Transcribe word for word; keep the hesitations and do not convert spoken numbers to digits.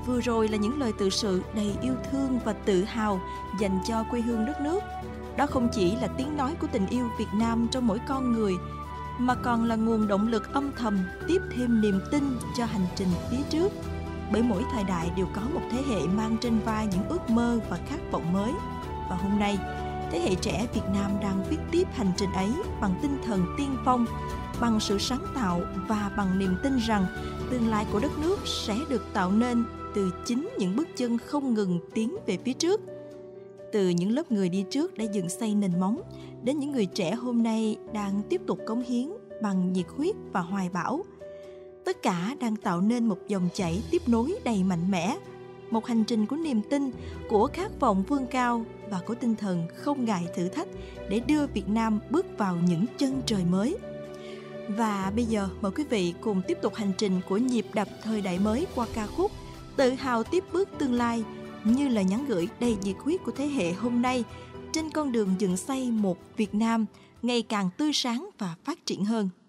Vừa rồi là những lời tự sự đầy yêu thương và tự hào dành cho quê hương đất nước. Đó không chỉ là tiếng nói của tình yêu Việt Nam trong mỗi con người, mà còn là nguồn động lực âm thầm tiếp thêm niềm tin cho hành trình phía trước. Bởi mỗi thời đại đều có một thế hệ mang trên vai những ước mơ và khát vọng mới. Và hôm nay, thế hệ trẻ Việt Nam đang viết tiếp hành trình ấy bằng tinh thần tiên phong, bằng sự sáng tạo và bằng niềm tin rằng tương lai của đất nước sẽ được tạo nên từ chính những bước chân không ngừng tiến về phía trước. Từ những lớp người đi trước đã dựng xây nền móng, đến những người trẻ hôm nay đang tiếp tục cống hiến bằng nhiệt huyết và hoài bão. Tất cả đang tạo nên một dòng chảy tiếp nối đầy mạnh mẽ, một hành trình của niềm tin, của khát vọng vươn cao và của tinh thần không ngại thử thách để đưa Việt Nam bước vào những chân trời mới. Và bây giờ mời quý vị cùng tiếp tục hành trình của nhịp đập thời đại mới qua ca khúc Tự hào tiếp bước tương lai, như lời nhắn gửi đầy nhiệt huyết của thế hệ hôm nay trên con đường dựng xây một Việt Nam ngày càng tươi sáng và phát triển hơn.